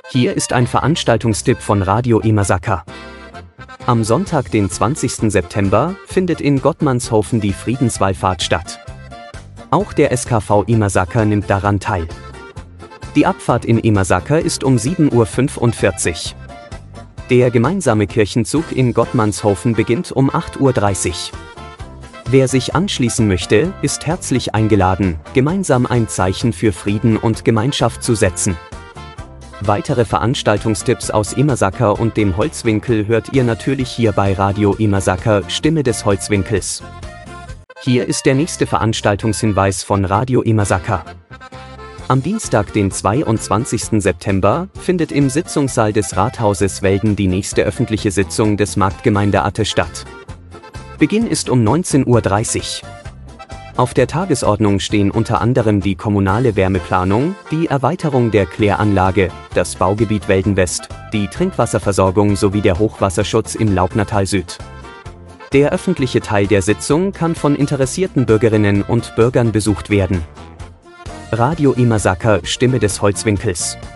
Hier ist ein Veranstaltungstipp von Radio Imasaka. Am Sonntag, den 20. September, findet in Gottmannshofen die Friedenswallfahrt statt. Auch der SKV Imasaka nimmt daran teil. Die Abfahrt in Imasaka ist um 7:45 Uhr. Der gemeinsame Kirchenzug in Gottmannshofen beginnt um 8:30 Uhr. Wer sich anschließen möchte, ist herzlich eingeladen, gemeinsam ein Zeichen für Frieden und Gemeinschaft zu setzen. Weitere Veranstaltungstipps aus Imasaka und dem Holzwinkel hört ihr natürlich hier bei Radio Imasaka, Stimme des Holzwinkels. Hier ist der nächste Veranstaltungshinweis von Radio Imasaka. Am Dienstag, den 22. September, findet im Sitzungssaal des Rathauses Welden die nächste öffentliche Sitzung des Marktgemeindeate statt. Beginn ist um 19:30 Uhr. Auf der Tagesordnung stehen unter anderem die kommunale Wärmeplanung, die Erweiterung der Kläranlage, das Baugebiet Welden West, die Trinkwasserversorgung sowie der Hochwasserschutz im Laubnertal Süd. Der öffentliche Teil der Sitzung kann von interessierten Bürgerinnen und Bürgern besucht werden. Radio Imasaka, Stimme des Holzwinkels.